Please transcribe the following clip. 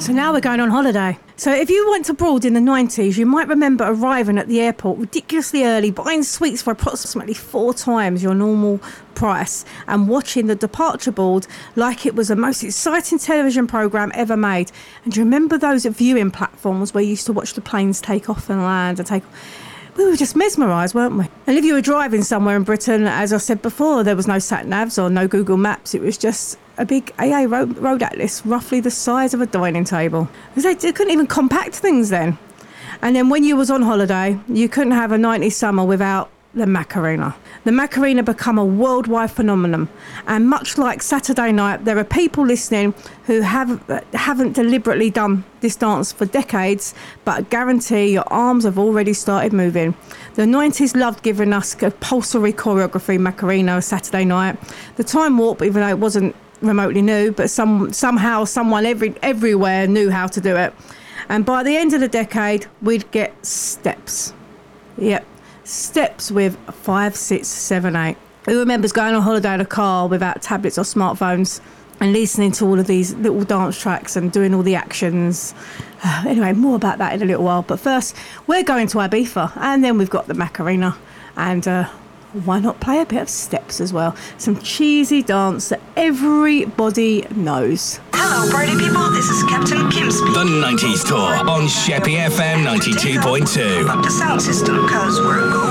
So now we're going on holiday. So if you went abroad in the 90s, you might remember arriving at the airport ridiculously early, buying sweets for approximately 4 times your normal price and watching the departure board like it was the most exciting television programme ever made. And do you remember those viewing platforms where you used to watch the planes take off and land and take... We were just mesmerised, weren't we? And if you were driving somewhere in Britain, as I said before, there was no sat-navs or no Google Maps. It was just a big AA road atlas, roughly the size of a dining table. Because they couldn't even compact things then. And then when you was on holiday, you couldn't have a 90s summer without the Macarena. The Macarena become a worldwide phenomenon. And much like Saturday Night, there are people listening who haven't deliberately done this dance for decades, but I guarantee your arms have already started moving. The 90s loved giving us compulsory choreography, Macarena, Saturday Night. The Time Warp, even though it wasn't remotely new, but somehow someone everywhere knew how to do it. And by the end of the decade, we'd get steps. Yep. Steps with 5, 6, 7, 8. Who remembers going on holiday in a car without tablets or smartphones and listening to all of these little dance tracks and doing all the actions? Anyway, more about that in a little while. But first, we're going to Ibiza, and then we've got the Macarena. And why not play a bit of steps as well? Some cheesy dance that everybody knows. Hello, party people. This is Captain Kim speaking. The 90s Tour on Sheppy FM 92.2. Up the sound system, cause we're going